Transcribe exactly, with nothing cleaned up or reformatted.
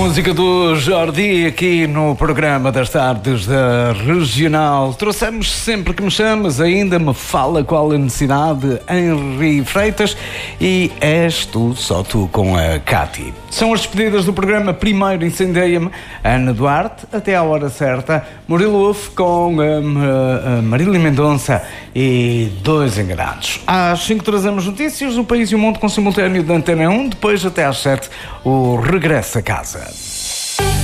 música do Jordi aqui no programa das tardes da Regional. Trouxemos sempre que me chamas, ainda me fala qual a necessidade, Henri Freitas, e és tu, só tu com a Cati. São as despedidas do programa. Primeiro Incendeia-me, Ana Duarte, até à hora certa, Murilo Wolf com a, a Marília Mendonça e Dois Enganados. Às cinco trazemos notícias do país e o mundo com simultâneo da Antena um, depois até às sete o Regresso a Casa.